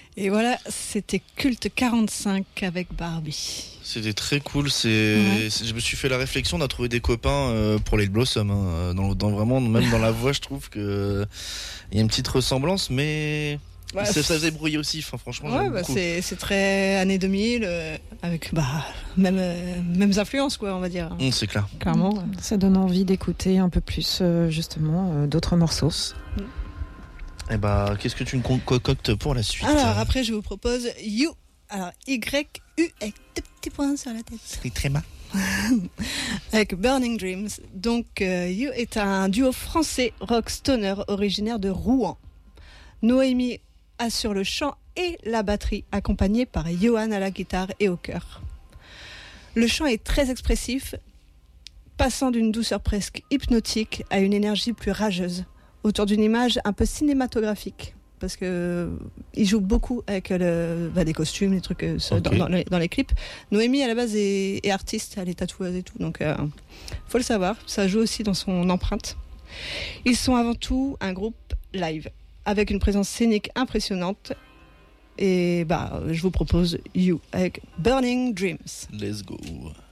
Et voilà, c'était Culte 45 avec Barbie. C'était très cool. Ouais. Je me suis fait la réflexion, on a trouvé des copains pour les Blossoms. Hein. Vraiment, même dans la voix, je trouve que il y a une petite ressemblance, mais Ouais, ça faisait brouiller aussi. Enfin, franchement, ouais, j'aime bah beaucoup. c'est très années 2000, avec mêmes influences, quoi, on va dire. C'est clair. Clairement. Ça donne envie d'écouter un peu plus, justement, d'autres morceaux. Et bah, qu'est-ce que tu me concoctes pour la suite? Alors, après, je vous propose You. Alors, Y-U avec deux petits points sur la tête. C'est très mal. Avec Burning Dreams. Donc, You est un duo français rock stoner originaire de Rouen. Noémie assure le chant et la batterie, accompagnée par Johan à la guitare et au chœur. Le chant est très expressif, passant d'une douceur presque hypnotique à une énergie plus rageuse, autour d'une image un peu cinématographique. Parce que il joue beaucoup avec des costumes, des trucs Okay. dans les clips. Noémie, à la base, est artiste, elle est tatoueuse et tout, donc faut le savoir. Ça joue aussi dans son empreinte. Ils sont avant tout un groupe live, avec une présence scénique impressionnante. Et je vous propose You avec Burning Dreams. Let's go.